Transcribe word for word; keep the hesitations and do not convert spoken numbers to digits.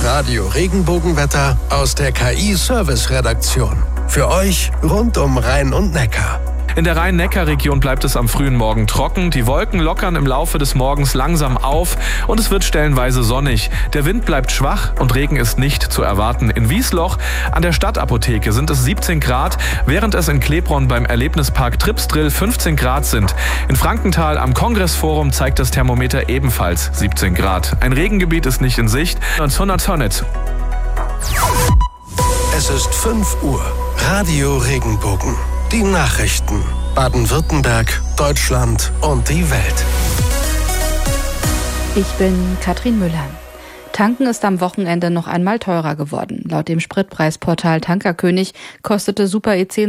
Radio Regenbogenwetter aus der K I-Service-Redaktion. Für euch rund um Rhein und Neckar. In der Rhein-Neckar-Region bleibt es am frühen Morgen trocken. Die Wolken lockern im Laufe des Morgens langsam auf und es wird stellenweise sonnig. Der Wind bleibt schwach und Regen ist nicht zu erwarten. In Wiesloch an der Stadtapotheke sind es siebzehn Grad, während es in Klebronn beim Erlebnispark Tripsdrill fünfzehn Grad sind. In Frankenthal am Kongressforum zeigt das Thermometer ebenfalls siebzehn Grad. Ein Regengebiet ist nicht in Sicht. Es ist fünf Uhr. Radio Regenbogen. Die Nachrichten. Baden-Württemberg, Deutschland und die Welt. Ich bin Katrin Müller. Tanken ist am Wochenende noch einmal teurer geworden. Laut dem Spritpreisportal Tankerkönig kostete Super E zehn